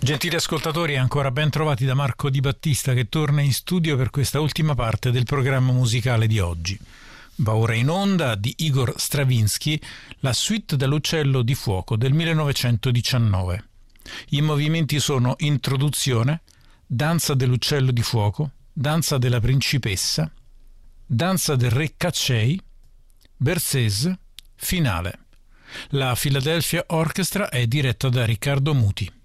Gentili ascoltatori, ancora ben trovati da Marco Di Battista, che torna in studio per questa ultima parte del programma musicale di oggi. Va ora in onda di Igor Stravinsky la suite dell'Uccello di fuoco del 1919. I movimenti sono introduzione, danza dell'uccello di fuoco, danza della principessa, danza del re Caccei, Berceuse, finale. La Philadelphia Orchestra è diretta da Riccardo Muti.